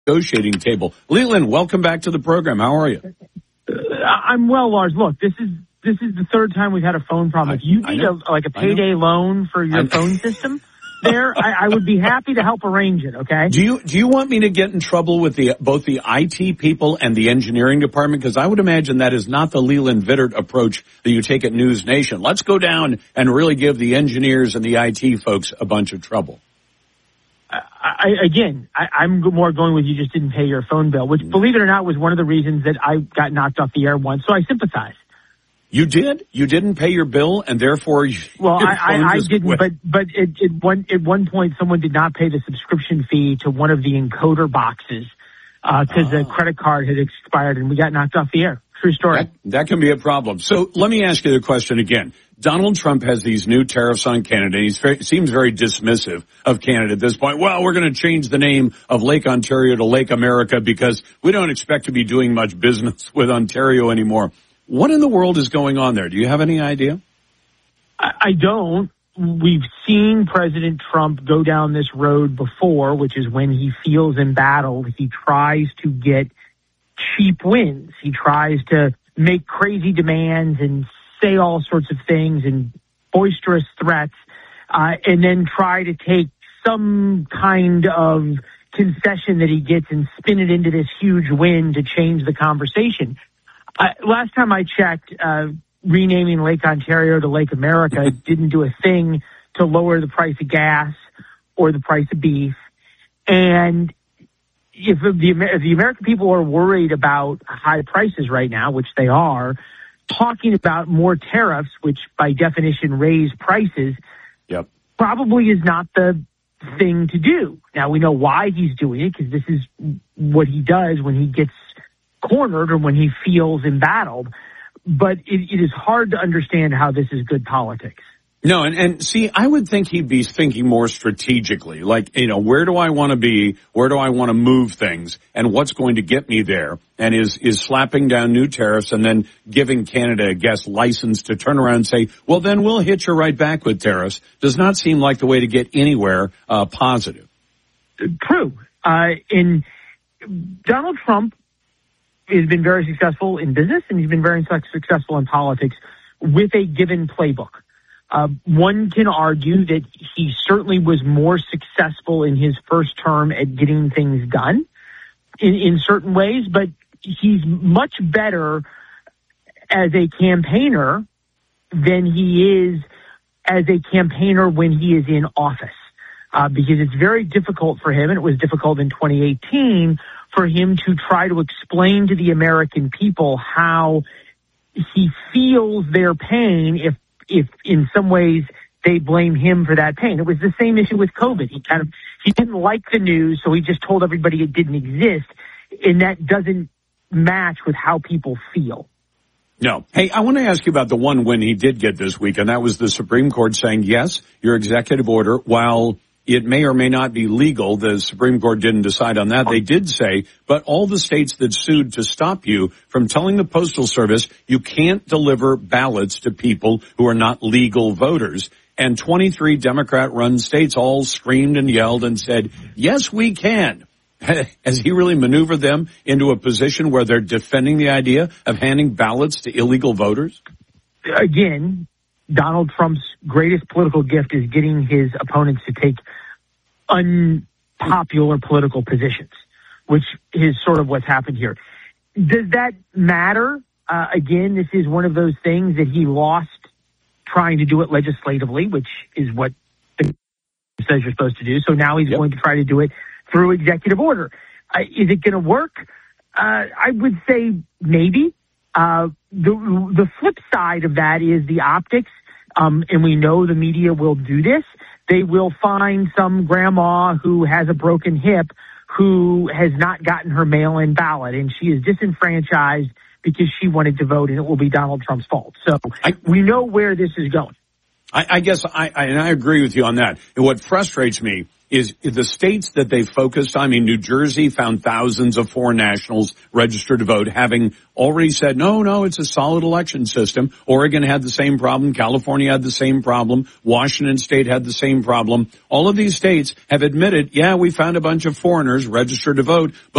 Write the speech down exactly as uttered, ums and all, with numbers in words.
negotiating table. Leland, welcome back to the program. How are you? Uh, I'm well, Lars. Look, this is this is the third time we've had a phone problem. If you need a, like a payday loan for your phone system, there, I, I would be happy to help arrange it. Okay. Do you do you want me to get in trouble with the both the I T people and the engineering department? Because I would imagine that is not the Leland Vittert approach that you take at News Nation. Let's go down and really give the engineers and the I T folks a bunch of trouble. I, again, I, I'm more going with you just didn't pay your phone bill, which, believe it or not, was one of the reasons that I got knocked off the air once. So I sympathize. You did? You didn't pay your bill, and therefore you, well, I, I, I didn't. Quit. But but at, at one at one point, someone did not pay the subscription fee to one of the encoder boxes because uh, oh. the credit card had expired, and we got knocked off the air. True story. That, that can be a problem. So let me ask you the question again. Donald Trump has these new tariffs on Canada. He seems very dismissive of Canada at this point. Well, we're going to change the name of Lake Ontario to Lake America because we don't expect to be doing much business with Ontario anymore. What in the world is going on there? Do you have any idea? I, I don't. We've seen President Trump go down this road before, which is when he feels embattled, he tries to get cheap wins. He tries to make crazy demands and say all sorts of things and boisterous threats, uh, and then try to take some kind of concession that he gets and spin it into this huge win to change the conversation. Uh, last time I checked, uh, renaming Lake Ontario to Lake America didn't do a thing to lower the price of gas or the price of beef. And if the, if the American people are worried about high prices right now, which they are, talking about more tariffs, which by definition raise prices, yep. probably is not the thing to do. Now, we know why he's doing it, because this is what he does when he gets cornered or when he feels embattled. But it, it is hard to understand how this is good politics. No, and, and see, I would think he'd be thinking more strategically, like, you know, where do I want to be? Where do I want to move things? And what's going to get me there? And is, is slapping down new tariffs and then giving Canada, I guess, license to turn around and say, well, then we'll hit you right back with tariffs does not seem like the way to get anywhere, uh, positive. True. Uh, in Donald Trump has been very successful in business and he's been very successful in politics with a given playbook. Uh, one can argue that he certainly was more successful in his first term at getting things done in, in certain ways, but he's much better as a campaigner than he is as a campaigner when he is in office. Uh, because it's very difficult for him, and it was difficult in twenty eighteen, for him to try to explain to the American people how he feels their pain if if in some ways they blame him for that pain. It was the same issue with COVID. He kind of, he didn't like the news, so he just told everybody it didn't exist, and that doesn't match with how people feel. No. Hey, I want to ask you about the one win he did get this week, and that was the Supreme Court saying, yes, your executive order, while it may or may not be legal, the Supreme Court didn't decide on that. They did say, but all the states that sued to stop you from telling the Postal Service you can't deliver ballots to people who are not legal voters. And twenty-three Democrat-run states all screamed and yelled and said, yes, we can. Has he really maneuvered them into a position where they're defending the idea of handing ballots to illegal voters? Again, Donald Trump's greatest political gift is getting his opponents to take unpopular political positions, which is sort of what's happened here. Does that matter? Uh, again, this is one of those things that he lost trying to do it legislatively, which is what the says you're supposed to do. So now he's yep. going to try to do it through executive order. Uh, is it going to work? Uh, I would say maybe. Uh, the the flip side of that is the optics. Um, and we know the media will do this. They will find some grandma who has a broken hip who has not gotten her mail-in ballot, and she is disenfranchised because she wanted to vote, and it will be Donald Trump's fault. So I, we know where this is going. I, I guess I, I, and I agree with you on that. And what frustrates me is the states that they focused on. I mean, New Jersey found thousands of foreign nationals registered to vote, having already said, no, no, it's a solid election system. Oregon had the same problem. California had the same problem. Washington State had the ssame problem. All of these states have admitted, yeah, we found a bunch of foreigners registered to vote, but